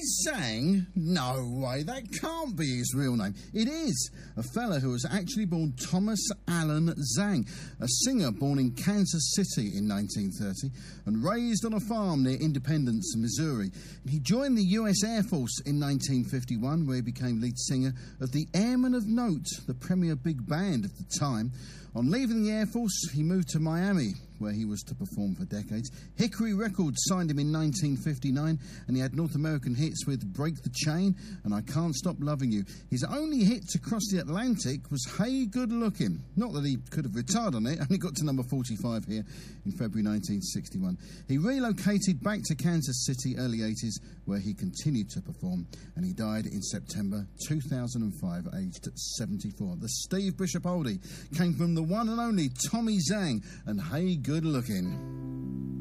Zang? No way, that can't be his real name. It is. A fella who was actually born Thomas Allen Zang, a singer born in Kansas City in 1930 and raised on a farm near Independence, Missouri. He joined the US Air Force in 1951, where he became lead singer of the Airmen of Note, the premier big band of the time. On leaving the Air Force, he moved to Miami, where he was to perform for decades. Hickory Records signed him in 1959, and he had North American hits with Break the Chain and I Can't Stop Loving You. His only hit to cross the Atlantic was Hey Good Looking. Not that he could have retired on it, only got to number 45 here in February 1961. He relocated back to Kansas City early 80s, where he continued to perform, and he died in September 2005, aged 74. The Steve Bishop oldie came from the one and only Tommy Zang and Hey Good Looking.